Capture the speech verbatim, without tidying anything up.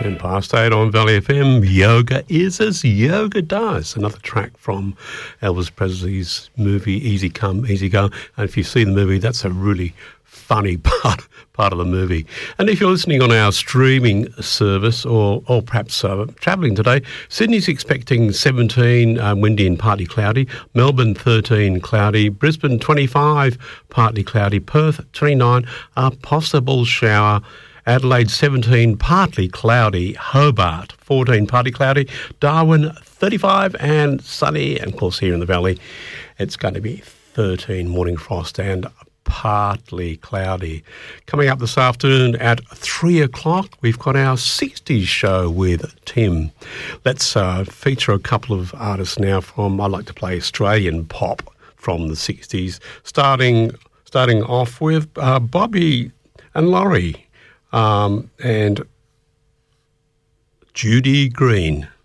ten past eight on Valley F M. Yoga is as yoga does. Another track from Elvis Presley's movie Easy Come, Easy Go. And if you see the movie, that's a really funny part part of the movie. And if you're listening on our streaming service or or perhaps uh, travelling today, Sydney's expecting seventeen, uh, windy and partly cloudy. Melbourne thirteen, cloudy. Brisbane twenty-five, partly cloudy. Perth twenty-nine, a possible shower. Adelaide seventeen, partly cloudy. Hobart fourteen, partly cloudy. Darwin thirty-five and sunny. And of course here in the valley it's going to be thirteen, morning frost and partly cloudy. Coming up this afternoon at three o'clock, we've got our sixties show with Tim. Let's uh, feature a couple of artists now from, I like to play Australian pop from the sixties, starting starting off with uh, Bobby and Laurie um, and Judy Green.